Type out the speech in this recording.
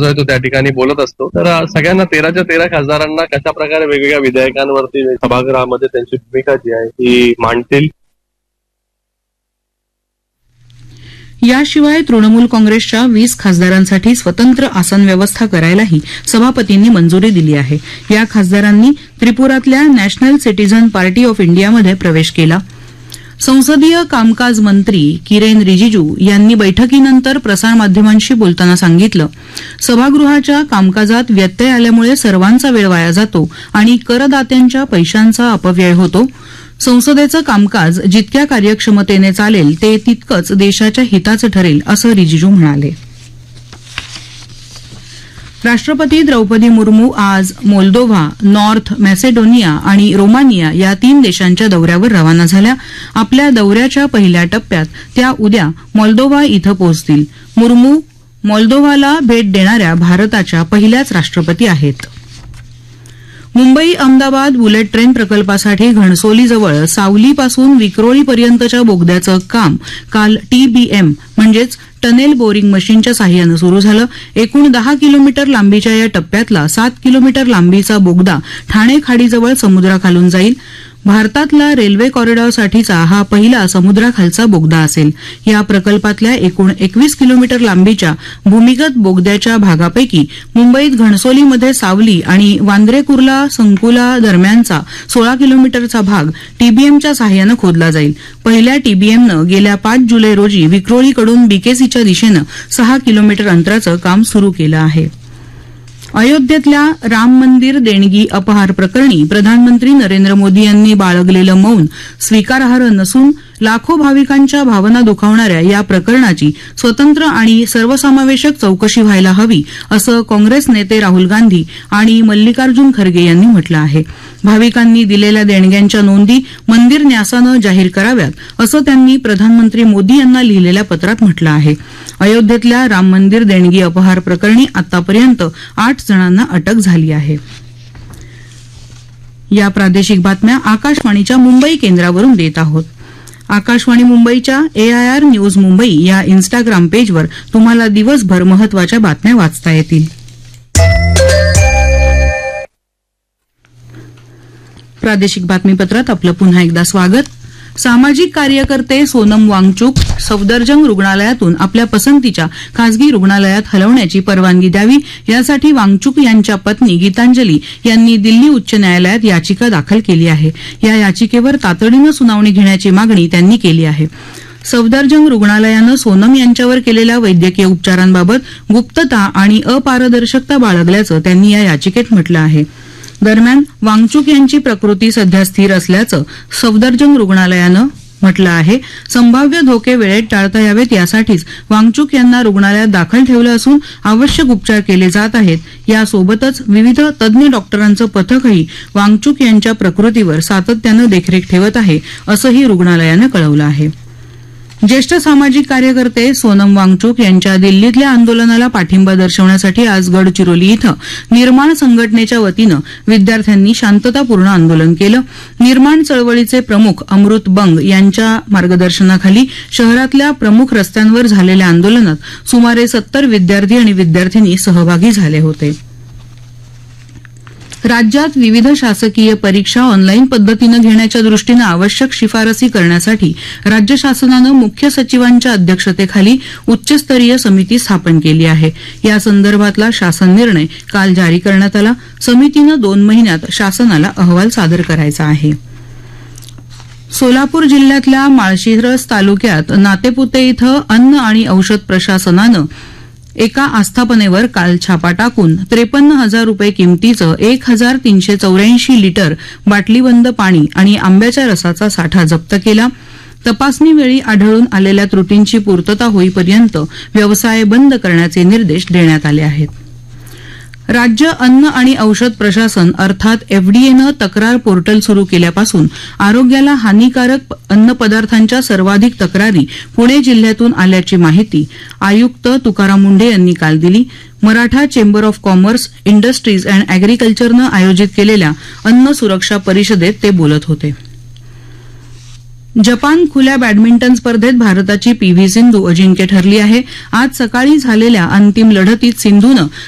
जो आहे तो त्या ठिकाणी बोलत असतो. तर सगळ्यांना 13च्या 13 खासदारांना कशा प्रकारे वेगवेगळ्या विधेयकांवरती सभागृहामध्ये त्यांची भूमिका जी आहे ती मांडतील. याशिवाय तृणमूल काँग्रेसच्या 20 खासदारांसाठी स्वतंत्र आसन व्यवस्था करायलाही सभापतींनी मंजुरी दिली आहे. या खासदारांनी त्रिपुरातल्या नॅशनल सिटीझन पार्टी ऑफ इंडियामध्ये प्रवेश केला. संसदीय कामकाज मंत्री किरेन रिजिजू यांनी बैठकीनंतर प्रसारमाध्यमांशी बोलताना सांगितलं, सभागृहाच्या कामकाजात व्यत्यय आल्यामुळे सर्वांचा वेळ वाया जातो आणि करदात्यांच्या पैशांचा अपव्यय होतो. संसदेचं कामकाज जितक्या कार्यक्षमतेने चालेल ते तितकंच देशाच्या हिताचं ठरेल असं रिजिजू म्हणाले. राष्ट्रपती द्रौपदी मुर्मू आज मोल्दोव्हा, नॉर्थ मॅसेडोनिया आणि रोमानिया या 3 देशांच्या दौऱ्यावर रवाना झाल्या. आपल्या दौऱ्याच्या पहिल्या टप्प्यात त्या उद्या मोल्दोव्हा इथं पोहोचतील. मुर्मू मोल्दोव्हाला भेट देणाऱ्या भारताच्या पहिल्याच राष्ट्रपती आहेत. मुंबई अहमदाबाद बुलेट ट्रेन प्रकल्पासाठी घणसोलीजवळ सावलीपासून विक्रोळीपर्यंतच्या बोगद्याचं काम काल TBM म्हणजेच टनेल बोरिंग मशीनच्या साह्यानं सुरू झालं. एकूण 10 किलोमीटर लांबीच्या या टप्प्यातला 7 किलोमीटर लांबीचा बोगदा ठाणे खाडीजवळ समुद्राखालून जाईल. भारतातला रेल्वे कॉरिडॉरसाठीचा हा पहिला समुद्राखालचा बोगदा असेल. या प्रकल्पातल्या एकूण 21 किलोमीटर लांबीच्या भूमिगत बोगद्याच्या भागापैकी मुंबईत घणसोलीमध्ये सावली आणि वांद्रे कुर्ला संकुला दरम्यानचा 16 किलोमीटरचा भाग TBMच्या साह्यानं खोदला जाईल. पहिल्या TBMनं गेल्या 5 जुलै रोजी विक्रोळीकडून BKCच्या दिशेनं 6 किलोमीटर अंतराचं काम सुरू केलं आहे. अयोध्येतल्या राम मंदिर देणगी अपहार प्रकरणी प्रधानमंत्री नरेंद्र मोदी यांनी बाळगलेलं मौन स्वीकारार्ह नसून लाखो भाविकांच्या भावना दुखावणाऱ्या या प्रकरणाची स्वतंत्र आणि सर्वसमावेशक चौकशी व्हायला हवी असं काँग्रेस नेते राहुल गांधी आणि मल्लिकार्जुन खरगे यांनी म्हटलं आहे. भाविकांनी दिलेल्या देणग्यांच्या नोंदी मंदिर न्यासानं जाहीर कराव्यात असं त्यांनी प्रधानमंत्री मोदी यांना लिहिलेल्या पत्रात म्हटलं आहे. अयोध्येतल्या राम मंदिर देणगी अपहार प्रकरणी आतापर्यंत 8 जणांना अटक झाली आहे. या प्रादेशिक बातम्या आकाशवाणीच्या मुंबई केंद्रावरून देत आहोत. आकाशवाणी मुंबईच्या AIR न्यूज मुंबई या इन्स्टाग्राम पेजवर तुम्हाला दिवसभर महत्वाच्या बातम्या वाचता येतील. प्रादेशिक बातमीपत्रात आपलं पुन्हा एकदा स्वागत. सामाजिक कार्यकर्ते सोनम वांगचुक सफदरजंग रुग्णालयातून आपल्या पसंतीच्या खासगी रुग्णालयात हलवण्याची परवानगी द्यावी यासाठी वांगचुक यांच्या पत्नी गीतांजली यांनी दिल्ली उच्च न्यायालयात याचिका दाखल केली आहे. या याचिकेवर तातडीनं सुनावणी घेण्याची मागणी त्यांनी केली आहे. सफदरजंग रुग्णालयानं सोनम यांच्यावर केलेल्या वैद्यकीय उपचारांबाबत गुप्तता आणि अपारदर्शकता बाळगल्याचं त्यांनी या याचिकेत म्हटलं आहे. दरम्यान वांगचुक यांची प्रकृती सध्या स्थिर असल्याचं सफदरजंग रुग्णालयानं म्हटलं आहे. संभाव्य धोके वेळेत टाळता यावेत यासाठीच वांगचुक यांना रुग्णालयात दाखल ठेवलं असून आवश्यक उपचार केले जात आहेत. यासोबतच विविध तज्ज्ञ डॉक्टरांचं पथकही वांगचुक यांच्या प्रकृतीवर सातत्यानं देखरेख ठेवत आहे असंही रुग्णालयानं कळवलं आहे. ज्येष्ठ सामाजिक कार्यकर्ते सोनम वांगचुक यांच्या दिल्लीतल्या आंदोलनाला पाठिंबा दर्शवण्यासाठी आज गडचिरोली इथं निर्माण संघटनेच्या वतीनं विद्यार्थ्यांनी शांततापूर्ण आंदोलन केलं. निर्माण चळवळीचे प्रमुख अमृत बंग यांच्या मार्गदर्शनाखाली शहरातल्या प्रमुख रस्त्यांवर झालेल्या आंदोलनात सुमारे 70 विद्यार्थी आणि विद्यार्थिनी सहभागी झाले होते. राज्यात विविध शासकीय परीक्षा ऑनलाईन पद्धतीनं घेण्याच्या दृष्टीनं आवश्यक शिफारसी करण्यासाठी राज्य शासनानं मुख्य सचिवांच्या अध्यक्षतेखाली उच्चस्तरीय समिती स्थापन केली आहे. या संदर्भातला शासन निर्णय काल जारी करण्यात आला. समितीनं 2 महिन्यात शासनाला अहवाल सादर करायचा आहे. सोलापूर जिल्ह्यातल्या माळशिरस तालुक्यात नातेपुते इथं अन्न आणि औषध प्रशासनानं एका आस्थापनेवर काल छापा टाकून 53,000 रुपये किमतीचं 1,384 लिटर बाटलीबंद पाणी आणि आंब्याच्या रसाचा साठा जप्त केला. तपासणीवेळी आढळून आलेल्या त्रुटींची पूर्तता होईपर्यंत व्यवसाय बंद करण्याचे निर्देश देण्यात आले आहेत. राज्य अन्न आणि औषध प्रशासन अर्थात FDAनं तक्रार पोर्टल सुरू केल्यापासून आरोग्याला हानीकारक अन्नपदार्थांच्या सर्वाधिक तक्रारी पुणे जिल्ह्यातून आल्याची माहिती आयुक्त तुकाराम मुंढे यांनी काल दिली. Maratha chamber of commerce, industries and अॅग्रिकल्चरनं आयोजित केलेल्या अन्न सुरक्षा परिषदेत ते बोलत होते. जपान खुल्या बॅडमिंटन स्पर्धेत भारताची PV सिंधू अजिंक्य ठरली आहे. आज सकाळी झालेल्या अंतिम लढतीत सिंधूनं